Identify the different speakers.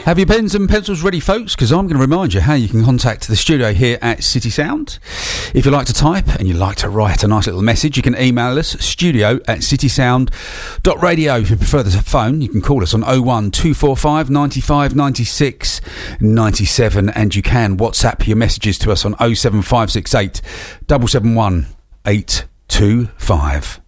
Speaker 1: Have your pens and pencils ready, folks? Because I'm going to remind you how you can contact the studio here at City Sound. If you like to type and you like to write a nice little message, you can email us, studio@citysound.radio. If you prefer the phone, you can call us on 01245 95 96 97, and you can WhatsApp your messages to us on 07568 771 825.